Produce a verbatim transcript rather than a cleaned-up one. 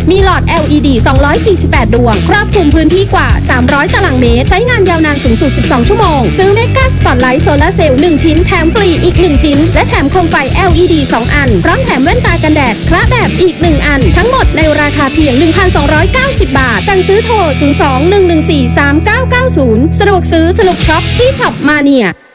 มีหลอด แอล อี ดี สองร้อยสี่สิบแปด ดวงครอบคลุมพื้นที่กว่าสามร้อยตารางเมตรใช้งานยาวนานสูงสุดสิบสองชั่วโมงซื้อเมกาสปอตไลท์โซลาร์เซลล์หนึ่งชิ้นแถมฟรีอีกหนึ่งชิ้นและแถมโคมไฟ แอล อี ดี สองอันพร้อมแถมแว่นตากันแดดคละแบบอีกหนึ่งอันทั้งหมดในราคาเพียง หนึ่งพันสองร้อยเก้าสิบ บาทสั่งซื้อโทรศูนย์ สอง หนึ่ง หนึ่ง สี่ สาม เก้า เก้า ศูนย์สะดวกซื้อสนุกช็อปที่ช็อปมาเนีย